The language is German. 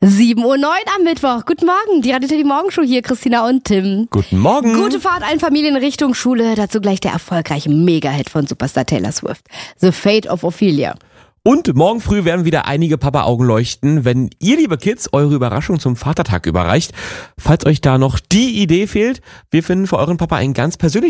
7:09 Uhr am Mittwoch. Guten Morgen, die Radio Teddy Morgenshow hier, Christina und Tim. Guten Morgen. Gute Fahrt allen Familien in Richtung Schule. Dazu gleich der erfolgreiche Mega-Hit von Superstar Taylor Swift. The Fate of Ophelia. Und morgen früh werden wieder einige Papa-Augen leuchten, wenn ihr, liebe Kids, eure Überraschung zum Vatertag überreicht. Falls euch da noch die Idee fehlt, wir finden für euren Papa ein ganz persönliches